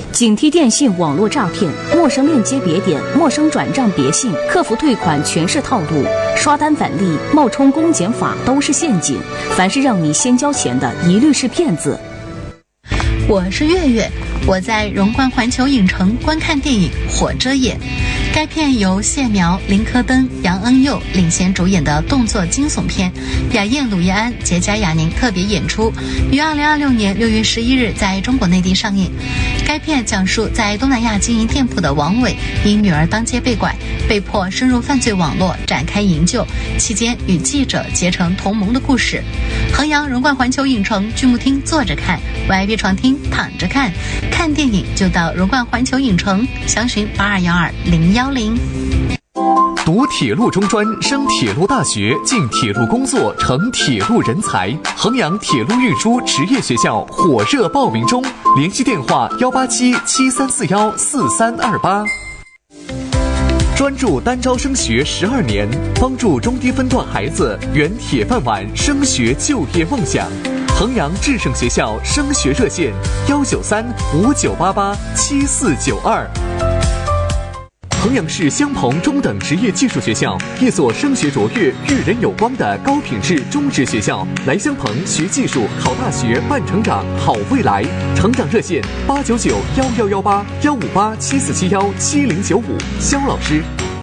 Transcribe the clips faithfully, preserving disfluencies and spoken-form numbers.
警惕电信网络诈骗，陌生链接别点，陌生转账别信，客服退款全是套路，刷单返利、冒充公检法都是陷阱。凡是让你先交钱的，一律是骗子。 我是月月，我在荣冠环球影城观看电影《火遮眼》。该片由谢苗、林科登、杨恩佑领衔主演的动作惊悚片，雅燕、鲁易安、杰佳、雅宁特别演出，于二零二六年六月十一日在中国内地上映。该片讲述在东南亚经营店铺的王伟因女儿当街被拐，被迫深入犯罪网络展开营救，期间与记者结成同盟的故事。衡阳荣冠环球影城剧目厅坐着看， V I P 床厅躺着看，看电影就到荣冠环球影城，详询八二幺二零幺零。 读铁路中专，升铁路大学，进铁路工作，成铁路人才。衡阳铁路运输职业学校火热报名中，联系电话幺八七七三四幺四三二八。专注单招升学十二年，帮助中低分段孩子圆铁饭碗升学就业梦想。衡阳智胜学校升学热线幺九三五九八八七四九二。衡阳市襄鹏中等职业技术学校，一所升学卓越、育人有光的高品质中职学校。来襄鹏学技术、考大学、办成长、好未来。成长热线八九九幺幺幺八幺五八七四七幺七零九五。肖老师。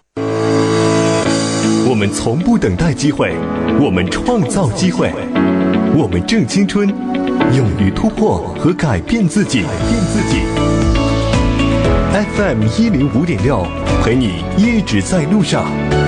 我们从不等待机会，我们创造机会，我们正青春，勇于突破和改变自己。改变自己。F M 一零五点六，陪你一直在路上。